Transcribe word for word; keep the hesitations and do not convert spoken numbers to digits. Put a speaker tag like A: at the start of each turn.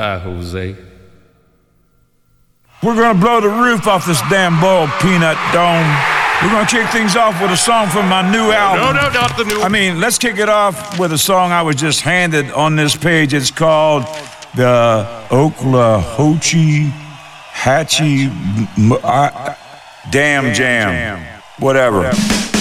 A: Hi, Jose.
B: We're gonna blow the roof off this damn boiled peanut dome. We're gonna kick things off with a song from my new album.
A: No, no, not the new.
B: I mean, let's kick it off with a song I was just handed on this page. It's called the Oklahoma Hatchie M- I- Damn Jam. Whatever.